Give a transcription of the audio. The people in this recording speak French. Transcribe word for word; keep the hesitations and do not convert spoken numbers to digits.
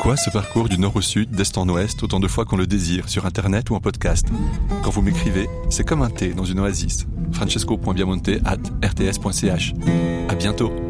quoi ce parcours du nord au sud, d'est en ouest, autant de fois qu'on le désire, sur internet ou en podcast? Quand vous m'écrivez, c'est comme un thé dans une oasis. francesco point biamonte arobase r t s point c h. À bientôt.